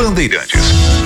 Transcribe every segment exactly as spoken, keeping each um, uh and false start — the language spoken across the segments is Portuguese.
Bandeirantes.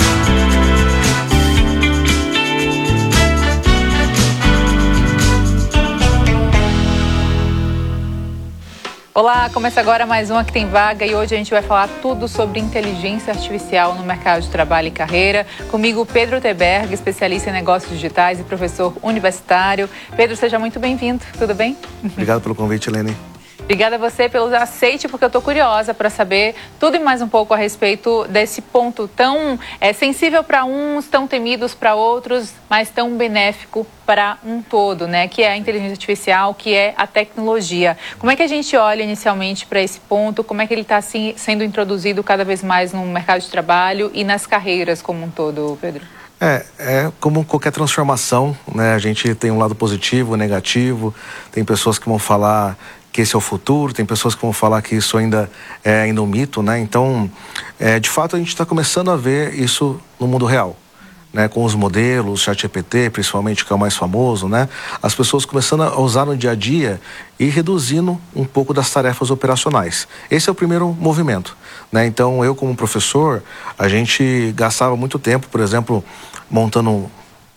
Olá, começa agora mais um Aqui Tem Vaga e hoje a gente vai falar tudo sobre inteligência artificial no mercado de trabalho e carreira. Comigo, Pedro Teberg, especialista em negócios digitais e professor universitário. Pedro, seja muito bem-vindo, tudo bem? Obrigado pelo convite, Helene. Obrigada a você pelo aceite, porque eu estou curiosa para saber tudo e mais um pouco a respeito desse ponto tão é, sensível para uns, tão temidos para outros, mas tão benéfico para um todo, né? Que é a inteligência artificial, que é a tecnologia. Como é que a gente olha inicialmente para esse ponto? Como é que ele está assim, sendo introduzido cada vez mais no mercado de trabalho e nas carreiras como um todo, Pedro? É, é como qualquer transformação, né? A gente tem um lado positivo, negativo, tem pessoas que vão falar que esse é o futuro, tem pessoas que vão falar que isso ainda é ainda um mito, né? Então, é, de fato, a gente está começando a ver isso no mundo real, né? Com os modelos, ChatGPT, principalmente, que é o mais famoso, né? As pessoas começando a usar no dia a dia e reduzindo um pouco das tarefas operacionais. Esse é o primeiro movimento, né? Então, eu como professor, a gente gastava muito tempo, por exemplo, montando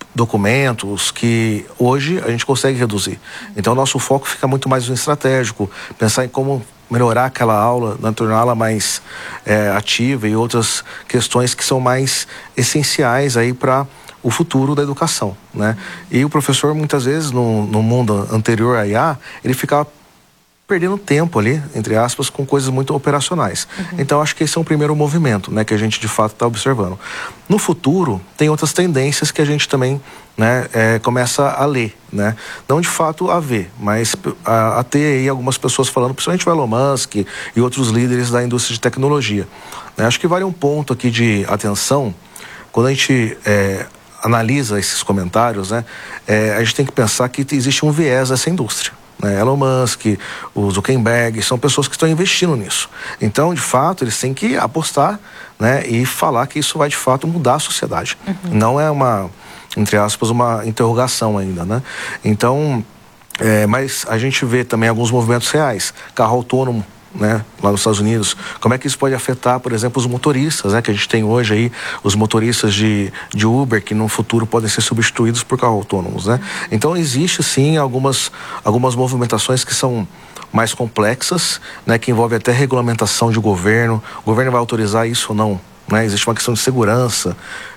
documentos que hoje a gente consegue reduzir. Então, nosso foco fica muito mais no estratégico, pensar em como melhorar aquela aula, né, torná-la mais é, ativa e outras questões que são mais essenciais aí para o futuro da educação, né? E o professor, muitas vezes, no, no mundo anterior à I A, ele ficava perdendo tempo ali, entre aspas, com coisas muito operacionais. Uhum. Então, acho que esse é um primeiro movimento, né, que a gente de fato está observando. No futuro, tem outras tendências que a gente também, né, é, começa a ler, né? Não de fato a ver, mas a, a ter aí algumas pessoas falando, principalmente o Elon Musk e outros líderes da indústria de tecnologia, né? Acho que vale um ponto aqui de atenção, quando a gente é, analisa esses comentários, né, é, a gente tem que pensar que existe um viés dessa indústria. Né, Elon Musk, o Zuckerberg, são pessoas que estão investindo nisso. Então, de fato, eles têm que apostar, né, e falar que isso vai, de fato, mudar a sociedade. Uhum. Não é uma, entre aspas, uma interrogação ainda, né? Então, é, mas a gente vê também alguns movimentos reais. Carro autônomo, né, lá nos Estados Unidos. Como é que isso pode afetar, por exemplo, os motoristas, né, que a gente tem hoje aí, os motoristas de, de Uber, que no futuro podem ser substituídos por carros autônomos, né? Então, existe sim algumas, algumas movimentações que são mais complexas, né, que envolvem até regulamentação de governo. O governo vai autorizar isso ou não? Né? Existe uma questão de segurança,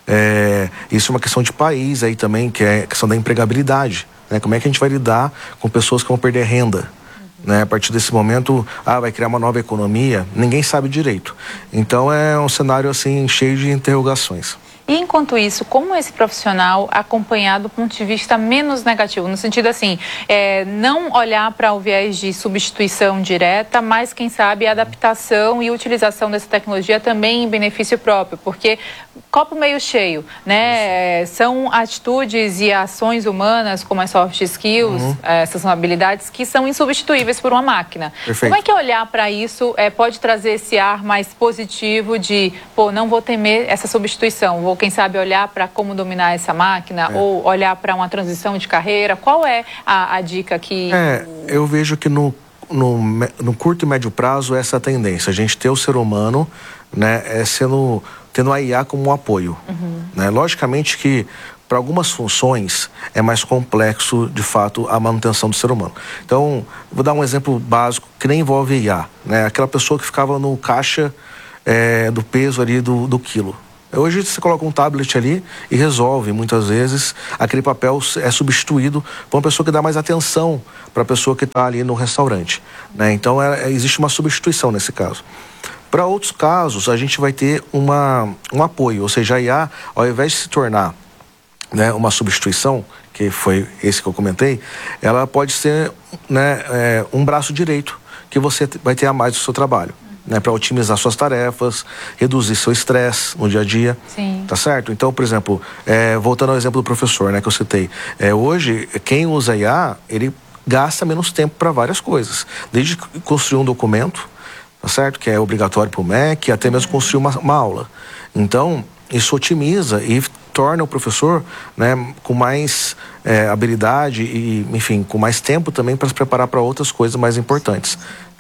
é, isso é uma questão de país aí também, que é a questão da empregabilidade, né? Como é que a gente vai lidar com pessoas que vão perder renda? Né, a partir desse momento, ah, vai criar uma nova economia, ninguém sabe direito. Então é um cenário assim cheio de interrogações. E enquanto isso, como esse profissional acompanhar do ponto de vista menos negativo? No sentido assim, é, não olhar para o viés de substituição direta, mas quem sabe a adaptação e utilização dessa tecnologia também em benefício próprio, porque copo meio cheio, né? São atitudes e ações humanas, como as soft skills, uhum. essas são habilidades que são insubstituíveis por uma máquina. Perfeito. Como é que olhar para isso é, pode trazer esse ar mais positivo de, pô, não vou temer essa substituição, vou, quem sabe, olhar para como dominar essa máquina, é. ou olhar para uma transição de carreira? Qual é a, a dica que... É, eu vejo que no, no, no curto e médio prazo essa é a tendência, a gente ter o ser humano, né, é sendo... tendo a I A como um apoio. Uhum. Né? Logicamente que, para algumas funções, é mais complexo, de fato, a manutenção do ser humano. Então, vou dar um exemplo básico que nem envolve I A. Né? Aquela pessoa que ficava no caixa é, do peso ali do, do quilo. Hoje você coloca um tablet ali e resolve, muitas vezes, aquele papel é substituído por uma pessoa que dá mais atenção para a pessoa que está ali no restaurante. Né? Então, é, existe uma substituição nesse caso. Para outros casos, a gente vai ter uma, um apoio, ou seja, a I A, ao invés de se tornar, né, uma substituição, que foi esse que eu comentei, ela pode ser, né, é, um braço direito que você vai ter a mais do seu trabalho, né, para otimizar suas tarefas, reduzir seu estresse no dia a dia. Sim. Tá certo? Então, por exemplo, é, voltando ao exemplo do professor, né, que eu citei, é, hoje, quem usa I A, ele gasta menos tempo para várias coisas, desde construir um documento, tá certo? Que é obrigatório para o M E C, até mesmo construir uma, uma aula. Então, isso otimiza e torna o professor, né, com mais é, habilidade e, enfim, com mais tempo também para se preparar para outras coisas mais importantes. Tá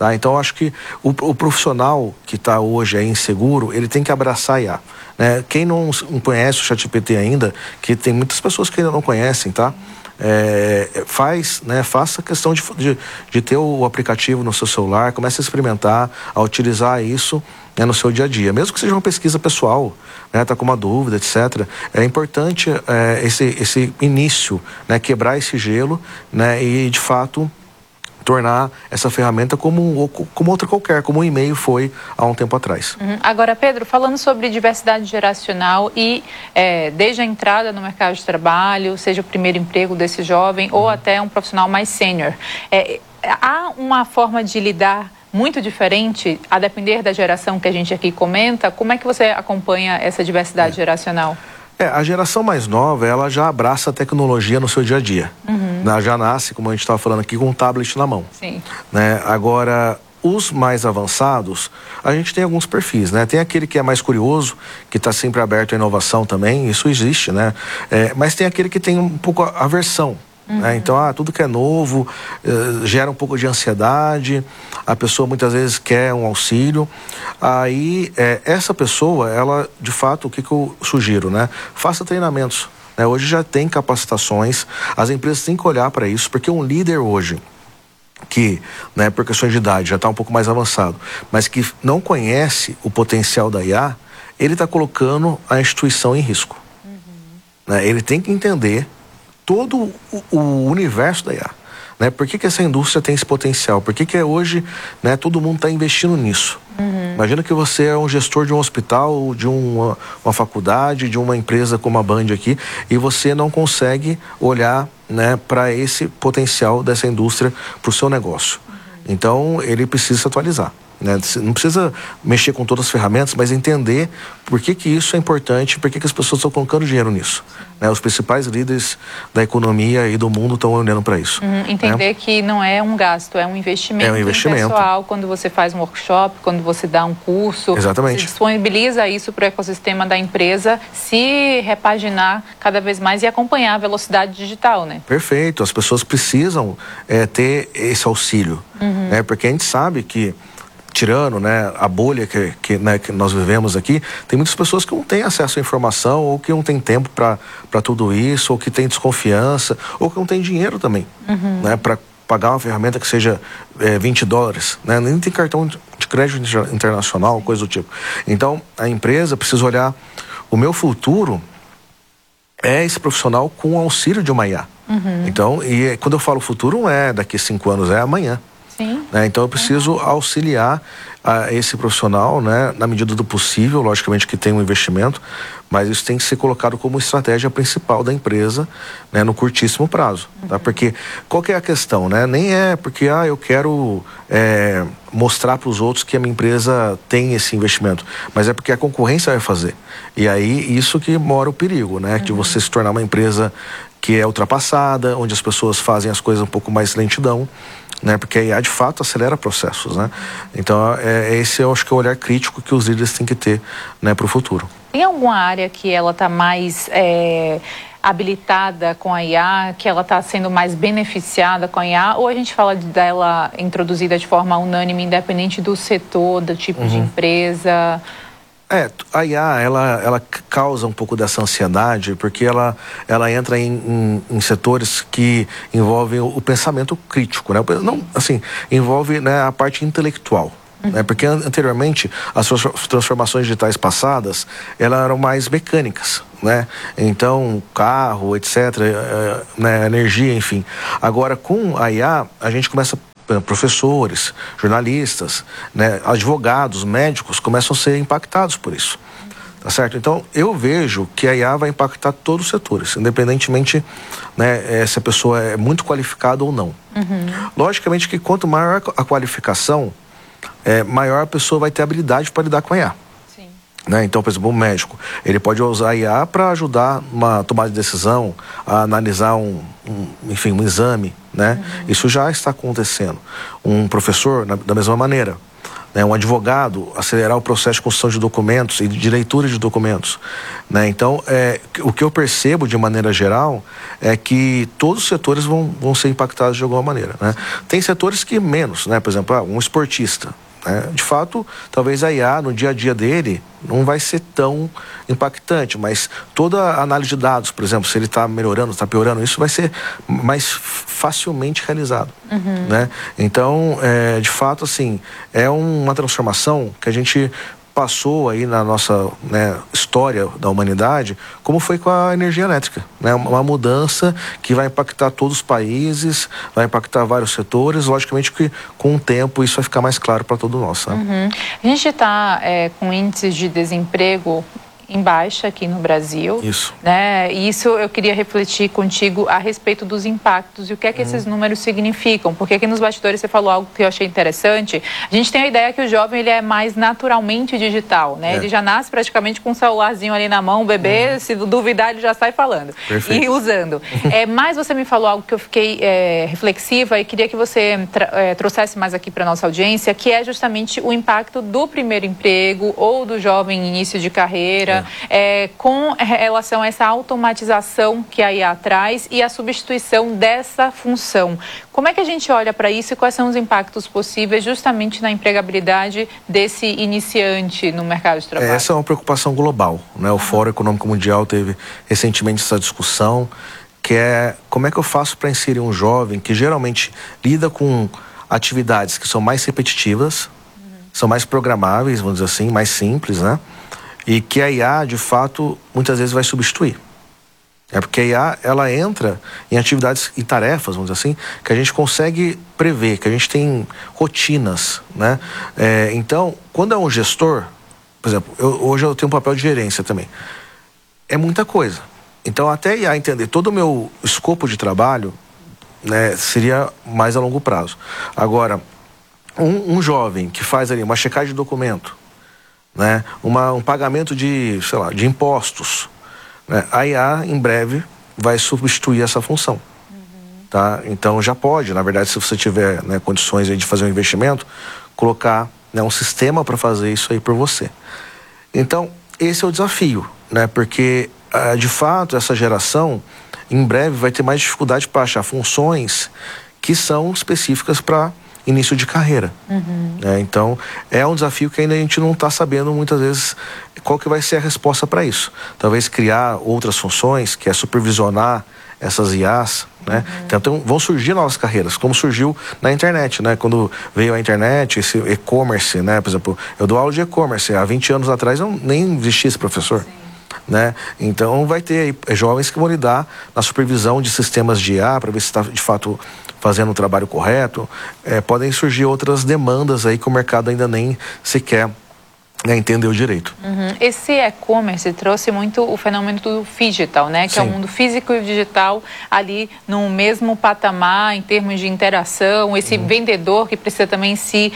Tá? Então, eu acho que o, o profissional que está hoje aí inseguro, ele tem que abraçar a I A. Né? Quem não conhece o ChatGPT ainda, que tem muitas pessoas que ainda não conhecem, tá? É, faz, né, faça questão de, de, de ter o aplicativo no seu celular, comece a experimentar, a utilizar isso, né, no seu dia a dia, mesmo que seja uma pesquisa pessoal, né, tá com uma dúvida, etcétera. É importante é, esse, esse início, né, quebrar esse gelo, né, e de fato tornar essa ferramenta como, como outra qualquer, como o e-mail foi há um tempo atrás. Uhum. Agora, Pedro, falando sobre diversidade geracional e é, desde a entrada no mercado de trabalho, seja o primeiro emprego desse jovem uhum. ou até um profissional mais sênior, é, há uma forma de lidar muito diferente, a depender da geração que a gente aqui comenta? Como é que você acompanha essa diversidade é. geracional? É, a geração mais nova, ela já abraça a tecnologia no seu dia a dia. Uhum. Né? Já nasce, como a gente estava falando aqui, com um tablet na mão. Sim. Né? Agora, os mais avançados, a gente tem alguns perfis, né? Tem aquele que é mais curioso, que está sempre aberto à inovação também, isso existe, né? É, mas tem aquele que tem um pouco a aversão. Uhum. Né? Então, ah, tudo que é novo uh, gera um pouco de ansiedade, a pessoa muitas vezes quer um auxílio. Aí, é, essa pessoa, ela, de fato, o que, que eu sugiro, né? Faça treinamentos. Né? Hoje já tem capacitações, as empresas têm que olhar para isso, porque um líder hoje, que, né, por questões de idade, já está um pouco mais avançado, mas que não conhece o potencial da I A, ele está colocando a instituição em risco. Uhum. Né? Ele tem que entender todo o, o universo da I A. Né? Por que, que essa indústria tem esse potencial? Por que, que é hoje, né, todo mundo está investindo nisso? Uhum. Imagina que você é um gestor de um hospital, de uma, uma faculdade, de uma empresa como a Band aqui, e você não consegue olhar, né, para esse potencial dessa indústria para o seu negócio. Uhum. Então, ele precisa se atualizar. Né? Não precisa mexer com todas as ferramentas, mas entender por que, que isso é importante, por que, que as pessoas estão colocando dinheiro nisso. Né? Os principais líderes da economia e do mundo estão olhando para isso. Uhum, entender né? que não é um gasto, é um investimento, é um investimento pessoal. Quando você faz um workshop, quando você dá um curso, exatamente, você disponibiliza isso para o ecossistema da empresa se repaginar cada vez mais e acompanhar a velocidade digital, né? Perfeito, as pessoas precisam é, ter esse auxílio, uhum. né? Porque a gente sabe que, tirando, né, a bolha que, que, né, que nós vivemos aqui, tem muitas pessoas que não têm acesso à informação, ou que não têm tempo para tudo isso, ou que têm desconfiança, ou que não têm dinheiro também, uhum. né, para pagar uma ferramenta que seja é, vinte dólares, né, nem tem cartão de crédito internacional, coisa do tipo. Então, a empresa precisa olhar, o meu futuro é esse profissional com o auxílio de uma I A. Uhum. Então, e quando eu falo futuro, não é daqui a cinco anos, é amanhã. Sim. Né? Então eu preciso auxiliar a esse profissional, né, na medida do possível, logicamente que tem um investimento, mas isso tem que ser colocado como estratégia principal da empresa, né, no curtíssimo prazo. Uhum. Tá? Porque qual que é a questão? Né? Nem é porque ah, eu quero é, mostrar para os outros que a minha empresa tem esse investimento, mas é porque a concorrência vai fazer. E aí isso que mora o perigo, né? Uhum. Que você se tornar uma empresa que é ultrapassada, onde as pessoas fazem as coisas um pouco mais lentidão, né? Porque a I A de fato acelera processos, né? Então é, esse eu acho que é o olhar crítico que os líderes têm que ter, né, para o futuro. Tem alguma área que ela está mais é, habilitada com a I A, que ela está sendo mais beneficiada com a I A, ou a gente fala dela introduzida de forma unânime, independente do setor, do tipo uhum. de empresa? É, a I A, ela, ela causa um pouco dessa ansiedade, porque ela, ela entra em, em, em setores que envolvem o, o pensamento crítico, né? Não, assim, envolve, né, a parte intelectual. Uhum. Né? Porque anteriormente, as transformações digitais passadas, elas eram mais mecânicas, né? Então, carro, etcétera, né, energia, enfim. Agora, com a I A, a gente começa a professores, jornalistas, né, advogados, médicos começam a ser impactados por isso, tá certo? Então eu vejo que a I A vai impactar todos os setores, independentemente, né, se a pessoa é muito qualificada ou não. Uhum. Logicamente que quanto maior a qualificação, é, maior a pessoa vai ter habilidade para lidar com a I A. Né? Então, por exemplo, um médico, ele pode usar a I A para ajudar uma tomada de decisão, a analisar um, um, enfim, um exame, né? Uhum. Isso já está acontecendo. Um professor, na, da mesma maneira, né, um advogado acelerar o processo de construção de documentos e de leitura de documentos, né? Então, é, o que eu percebo de maneira geral é que todos os setores vão, vão ser impactados de alguma maneira, né? Tem setores que menos, né? Por exemplo, ah, um esportista, né? De fato, talvez a I A no dia a dia dele não vai ser tão impactante, mas toda a análise de dados, por exemplo, se ele está melhorando, está piorando, isso vai ser mais facilmente realizado, uhum. né? Então, é, de fato, assim, é uma transformação que a gente passou aí na nossa, né, história da humanidade, como foi com a energia elétrica, né? Uma mudança que vai impactar todos os países, vai impactar vários setores, logicamente que com o tempo isso vai ficar mais claro para todos nós, sabe? Uhum. A gente está é, com índices de desemprego em baixa aqui no Brasil. Isso. Né? E isso eu queria refletir contigo a respeito dos impactos e o que é que uhum. esses números significam. Porque aqui nos bastidores você falou algo que eu achei interessante. A gente tem a ideia que o jovem ele é mais naturalmente digital, né? É. Ele já nasce praticamente com um celularzinho ali na mão, o bebê, uhum. se duvidar, ele já sai falando. Perfeito. E usando. é, mas você me falou algo que eu fiquei é, reflexiva e queria que você é, trouxesse mais aqui para a nossa audiência, que é justamente o impacto do primeiro emprego ou do jovem em início de carreira. É, com relação a essa automatização que a I A traz e a substituição dessa função. Como é que a gente olha para isso e quais são os impactos possíveis justamente na empregabilidade desse iniciante no mercado de trabalho? Essa é uma preocupação global, né? O uhum. Fórum Econômico Mundial teve recentemente essa discussão, que é como é que eu faço para inserir um jovem que geralmente lida com atividades que são mais repetitivas, uhum. são mais programáveis, vamos dizer assim, mais simples, né? E que a I A, de fato, muitas vezes vai substituir. É porque a I A, ela entra em atividades e tarefas, vamos dizer assim, que a gente consegue prever, que a gente tem rotinas, né? É, então, quando é um gestor, por exemplo, eu, hoje eu tenho um papel de gerência também. É muita coisa. Então, até a I A entender todo o meu escopo de trabalho, né, seria mais a longo prazo. Agora, um, um jovem que faz ali uma checagem de documento, né, uma, um pagamento de, sei lá, de impostos, né, a I A em breve vai substituir essa função. Uhum. Tá? Então já pode, na verdade, se você tiver, né, condições aí de fazer um investimento, colocar, né, um sistema para fazer isso aí por você. Então esse é o desafio, né, porque ah, de fato essa geração em breve vai ter mais dificuldade para achar funções que são específicas para início de carreira. Uhum. É, então, é um desafio que ainda a gente não está sabendo muitas vezes qual que vai ser a resposta para isso. Talvez criar outras funções, que é supervisionar essas I As, né? Uhum. Então, então, vão surgir novas carreiras, como surgiu na internet, né? Quando veio a internet, esse e-commerce, né? Por exemplo, eu dou aula de e-commerce, há vinte anos atrás não, nem existia esse professor. Sim. Né? Então vai ter aí jovens que vão lidar na supervisão de sistemas de I A para ver se está de fato fazendo o trabalho correto. É, podem surgir outras demandas aí que o mercado ainda nem sequer, né, entendeu direito. Uhum. Esse e-commerce trouxe muito o fenômeno do digital, né? Que Sim. é o mundo físico e digital ali no mesmo patamar em termos de interação. Esse uhum. vendedor que precisa também se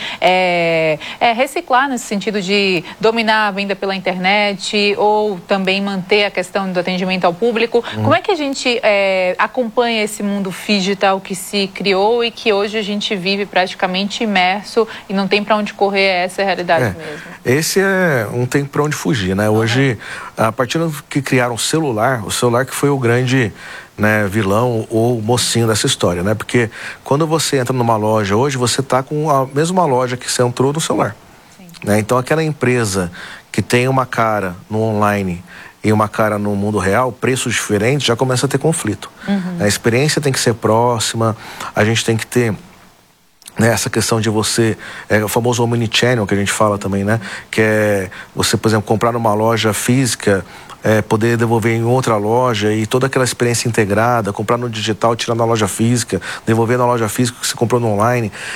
é, é, reciclar nesse sentido de dominar a venda pela internet ou também manter a questão do atendimento ao público. Uhum. Como é que a gente é, acompanha esse mundo digital que se criou e que hoje a gente vive praticamente imerso e não tem para onde correr, essa é a realidade é. mesmo? Esse é, não tem para onde fugir, né? Hoje, a partir do que criaram o celular, o celular que foi o grande, né, vilão ou mocinho dessa história, né? Porque quando você entra numa loja hoje, você está com a mesma loja que você entrou no celular. Sim. Né? Então, aquela empresa que tem uma cara no online e uma cara no mundo real, preços diferentes, já começa a ter conflito. Uhum. A experiência tem que ser próxima, a gente tem que ter... Né, essa questão de você, é, o famoso omnichannel que a gente fala também, né? Que é você, por exemplo, comprar numa loja física, é, poder devolver em outra loja e toda aquela experiência integrada, comprar no digital, tirar na loja física, devolver na loja física que você comprou no online.